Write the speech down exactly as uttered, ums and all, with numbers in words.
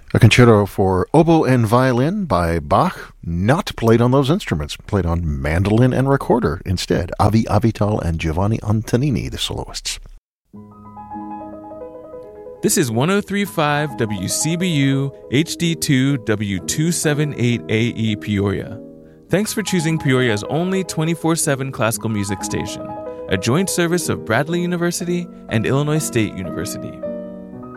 A concerto for oboe and violin by Bach, not played on those instruments, played on mandolin and recorder instead. Avi Avital and Giovanni Antonini, the soloists. This is one oh three point five W C B U H D two W two seventy-eight A E Peoria. Thanks for choosing Peoria's only twenty-four seven classical music station, a joint service of Bradley University and Illinois State University.